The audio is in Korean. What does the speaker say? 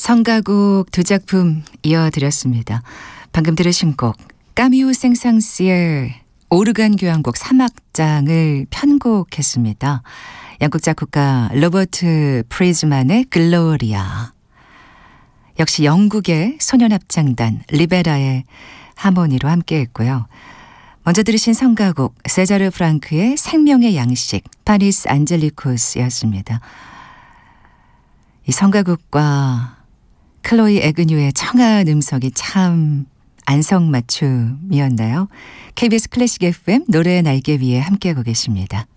성가곡 두 작품 이어드렸습니다. 방금 들으신 곡 까미우 생상스의 오르간 교향곡 3악장을 편곡했습니다. 양국 작곡가 로버트 프리즈만의 글로리아, 역시 영국의 소년합창단 리베라의 하모니로 함께했고요. 먼저 들으신 성가곡 세자르 프랑크의 생명의 양식 파니스 안젤리코스였습니다. 이 성가곡과 클로이 에그뉴의 청아한 음성이 참 안성맞춤이었나요? KBS 클래식 FM 노래의 날개 위에 함께하고 계십니다.